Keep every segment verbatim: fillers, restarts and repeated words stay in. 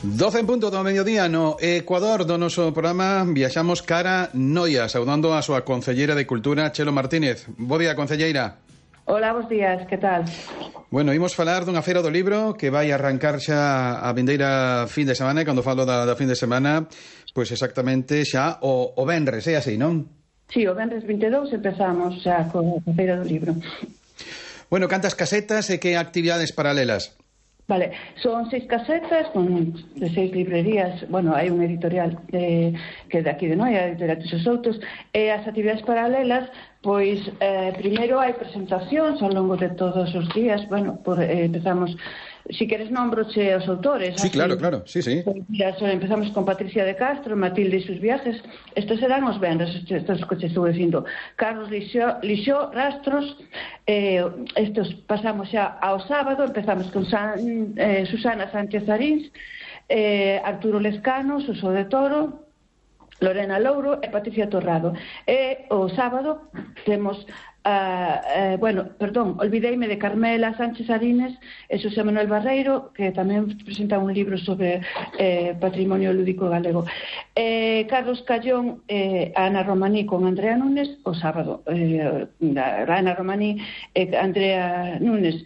doce en punto do mediodía no Ecuador do noso programa. Viaxamos cara Noia, saudando a súa concelleira de Cultura, Chelo Martínez. Bo día, concelleira. Hola, bons días, que tal? Bueno, imos falar dunha feira do libro que vai arrancar xa a vindeira fin de semana, e cando falo da, da fin de semana, pois exactamente xa o, o venres, é así, non? Sí, o venres vinte e dous empezamos xa con a feira do libro. Bueno, cantas casetas e que actividades paralelas? Vale, son seis casetas con de seis librerías. Bueno, hai un editorial de, que é de aquí de Noia, Editorial Tuxo Soutos, e as actividades paralelas, pois, eh, primeiro hai presentacións ao longo de todos os días. Bueno, por, eh, empezamos, si queres nombroche os autores. Sí, así, claro, claro, sí, sí. Pues, mira, so, empezamos con Patricia de Castro, Matilde e sus viajes. Estes serán os venres, estes que che estuve dicindo. Carlos Lixó, Lixó Rastros. Eh, estes pasamos xa ao sábado, empezamos con San, eh, Susana Sánchez Arins, eh, Arturo Lescano, Suso de Toro, Lorena Louro e Patricia Torrado. E o sábado temos Uh, uh, bueno, perdón, olvideime de Carmela Sánchez Arines e Xosé Manuel Barreiro, que tamén presenta un libro sobre eh, patrimonio lúdico galego. eh, Carlos Callón e eh, Ana Romaní con Andrea Núñez o sábado. eh, Ana Romaní e Andrea Núñez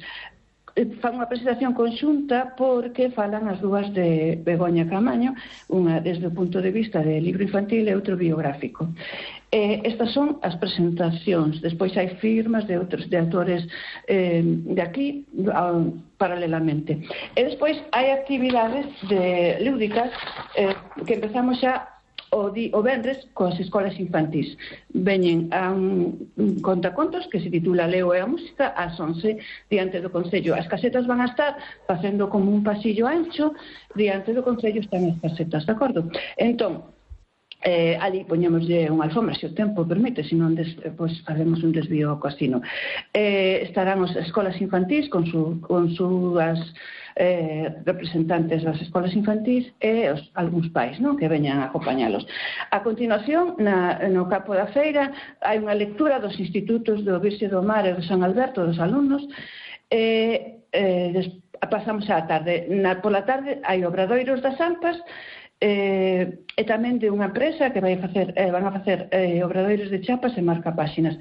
fan unha presentación conxunta porque falan as dúas de Begoña Camaño, unha desde o punto de vista de libro infantil e outro biográfico. Eh, estas son as presentacións. Despois hai firmas de outros de autores eh, de aquí uh, paralelamente. E despois hai actividades de lúdicas eh, que empezamos xa o, di, o venres coas escolas infantís. Veñen a un, un contacontos que se titula Leo e a música ás once diante do Concello. As casetas van a estar facendo como un pasillo ancho, diante do Concello están as casetas, de acordo? Entón, Eh, ali poñémoslle unha alfombra se o tempo permite, senón des, pues, faremos un desvío ao casino. Eh, estarán as escolas infantís con, su, con súas eh, representantes das escolas infantís e os, algúns pais, non, que veñan a acompañalos. A continuación, na, no campo da feira, hai unha lectura dos institutos do Virxe do Mar e do San Alberto dos alumnos. E eh, des, pasamos á tarde. Na, pola tarde hai obradoiros das AMPAs, Eh, e tamén de unha empresa que vai facer, eh, van a facer eh, obradoiros de chapas e marca páxinas.